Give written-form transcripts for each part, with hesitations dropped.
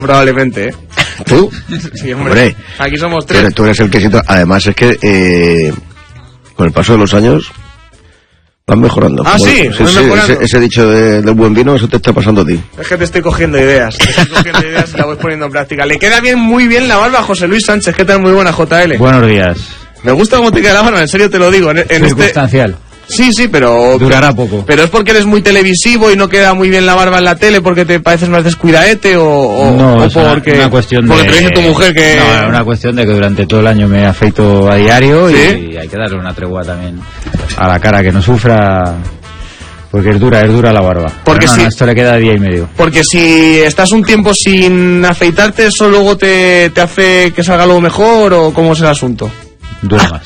Probablemente, ¿eh? ¿Tú? Sí, hombre. Aquí somos tres. Tú eres el que... Además, es que con el paso de los años van mejorando. Ah, sí, mejorando. Ese dicho del buen vino, eso te está pasando a ti. Es que te estoy cogiendo ideas. Y la voy poniendo en práctica. Le queda muy bien la barba a José Luis Sánchez. ¿Qué tal? Muy buena, JL. Buenos días. Me gusta cómo te queda la barba, en serio te lo digo. Circunstancial. Sí, pero... Durará poco. ¿Pero es porque eres muy televisivo y no queda muy bien la barba en la tele porque te pareces más descuidaete no, es porque... una cuestión porque te dice tu mujer que... No, es una cuestión de que durante todo el año me afeito a diario. ¿Sí? Y hay que darle una tregua también a la cara, que no sufra... Porque es dura la barba. Porque no, esto le queda día y medio. Porque si estás un tiempo sin afeitarte, ¿eso luego te hace que salga algo mejor o cómo es el asunto? Dura más.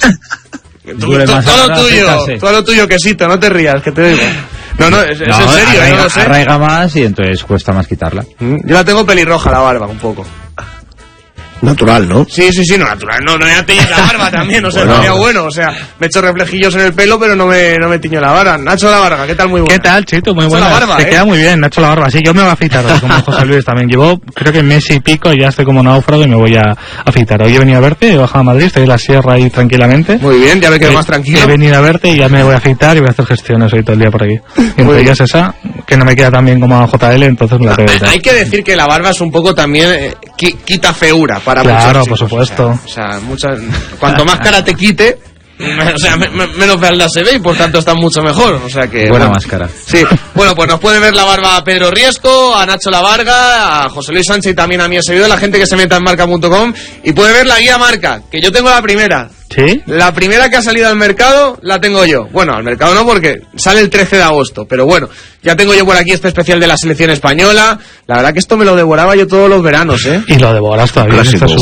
Todo lo tuyo, quesito, no te rías, que te digo. No, es en serio, no lo sé. Arraiga más y entonces cuesta más quitarla. Yo la tengo pelirroja la barba, un poco. Natural, ¿no? Sí, no, natural. No, ya teñes la barba también, o sea, sería bueno. O sea, me echo reflejillos en el pelo, pero no me tiño la barba. Nacho La Varga, ¿qué tal? Muy buena. ¿Qué tal, Chito? Muy buena. Barba, te queda muy bien, Nacho La Barba. Sí, yo me voy a afeitar hoy, como José Luis también. Llevo, creo que mes y pico y ya estoy como náufrago y me voy a afeitar. Hoy he venido a verte, he bajado a Madrid, estoy en la sierra ahí tranquilamente. Muy bien, ya me quedo más tranquilo. He venido a verte y ya me voy a afeitar y voy a hacer gestiones hoy todo el día por aquí. Y entre ellas esa, que no me queda tan bien como a JL, entonces me la tengo que quitar. Hay que decir que la barba es un poco también quita feura para claro, muchos. Por supuesto. O sea, cuanto más cara te quite, o sea, menos fealdad se ve y por tanto está mucho mejor. O sea que buena máscara. Sí. Bueno, pues nos puede ver la barba a Pedro Riesco, a Nacho La Varga, a José Luis Sánchez y también a mí he seguido, la gente que se meta en marca.com, y puede ver la guía marca, que yo tengo la primera. ¿Sí? La primera que ha salido al mercado la tengo yo. Bueno, al mercado no, porque sale el 13 de agosto. Pero bueno, ya tengo yo por aquí este especial de la selección española. La verdad que esto me lo devoraba yo todos los veranos, ¿eh? Y lo devoras todavía.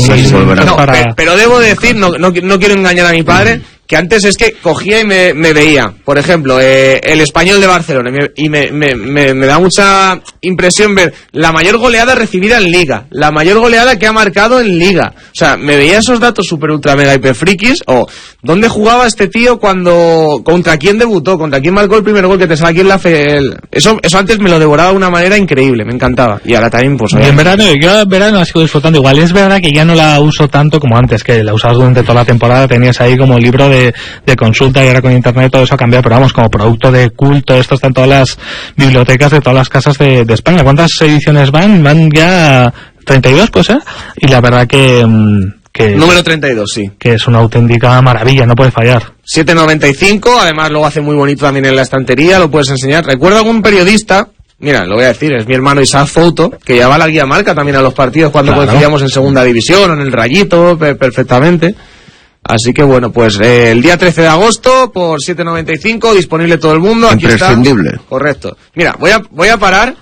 Pero debo decir, no quiero engañar a mi padre, que antes es que cogía y me veía, por ejemplo, el Español de Barcelona, y me da mucha impresión ver la mayor goleada recibida en Liga, la mayor goleada que ha marcado en Liga. O sea, me veía esos datos super ultra mega hiper frikis, o dónde jugaba este tío contra quién debutó, contra quién marcó el primer gol que te sale aquí en la eso antes me lo devoraba de una manera increíble, me encantaba. Y ahora también, pues... yo en verano la sigo disfrutando. Igual es verdad que ya no la uso tanto como antes, que la usabas durante toda la temporada, tenías ahí como libro de consulta, y ahora con internet todo eso ha cambiado, pero vamos, como producto de culto, esto está en todas las bibliotecas de todas las casas de España. ¿Cuántas ediciones van? Van ya 32, pues, y la verdad que número 32, sí. Que es una auténtica maravilla, no puede fallar. 7,95, además lo hace muy bonito también en la estantería, lo puedes enseñar. Recuerdo algún periodista, mira, lo voy a decir, es mi hermano Isaac Fouto, que llevaba la guía marca también a los partidos cuando coincidíamos en segunda división o en el Rayito, perfectamente. Así que bueno, pues el día 13 de agosto por 7,95, disponible todo el mundo. Aquí imprescindible. Está. Correcto. Mira, voy a parar.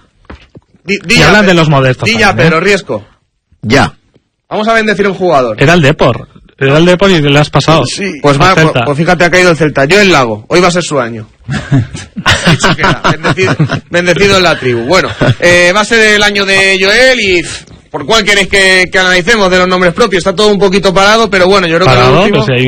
Y hablan de los modestos. Ya, Pedro Riesco. Ya. Vamos a bendecir a un jugador. Era el Depor y le has pasado. Sí. Pues fíjate, ha caído el Celta. Yo el Lago. Hoy va a ser su año. Dicho queda. Bendecido en la tribu. Bueno, va a ser el año de Joel y... ¿Por cuál queréis que analicemos de los nombres propios? Está todo un poquito parado, pero bueno, yo creo que lo último... Pues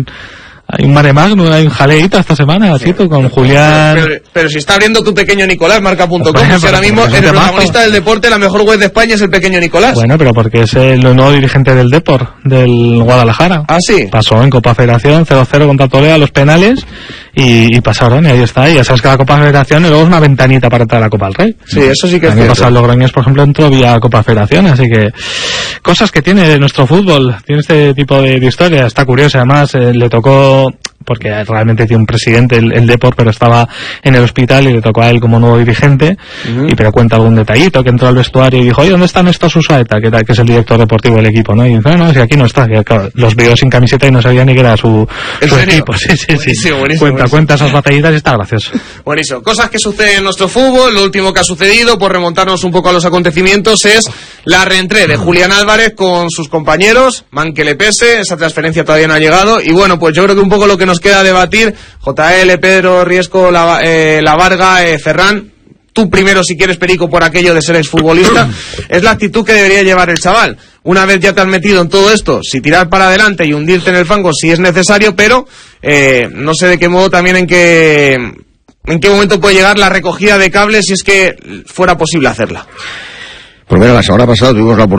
hay un mare magnum, hay un jaleíta esta semana, sí, con Julián... Pero si está abriendo tu pequeño Nicolás, marca.com, si ahora mismo el protagonista del deporte, la mejor web de España es el pequeño Nicolás. Bueno, pero porque es el nuevo dirigente del Depor, del Guadalajara. Ah, sí. Pasó en Copa Federación 0-0 contra Toledo a los penales y pasaron, y ahí está. Y ya sabes que la Copa Federación y luego es una ventanita para entrar a la Copa del Rey. Sí, eso sí que es cierto. Pasado el Logroñés, por ejemplo, entró vía Copa Federación, así que cosas que tiene nuestro fútbol, tiene este tipo de historia, está curiosa. Además, le tocó... porque realmente tiene un presidente el Depor, pero estaba en el hospital y le tocó a él como nuevo dirigente, pero cuenta algún detallito, que entró al vestuario y dijo, oye, ¿dónde está Néstor Susaeta? Que es el director deportivo del equipo, ¿no? Y dice, no, si aquí no está. Y, claro, los vio sin camiseta y no sabía ni que era su equipo. Sí. Cuenta esas batallitas y está gracioso. Buenísimo. Cosas que suceden en nuestro fútbol. Lo último que ha sucedido, por remontarnos un poco a los acontecimientos, es la reentré de Julián Álvarez con sus compañeros, man que le pese, esa transferencia todavía no ha llegado, y bueno, pues yo creo que un poco lo que nos queda debatir, JL, Pedro Riesco, La Varga, Ferran, tú primero si quieres, Perico, por aquello de ser exfutbolista, es la actitud que debería llevar el chaval. Una vez ya te has metido en todo esto, si tirar para adelante y hundirte en el fango si es necesario, pero no sé de qué modo también en qué momento puede llegar la recogida de cables si es que fuera posible hacerla. Pues mira, la semana pasada tuvimos la oportunidad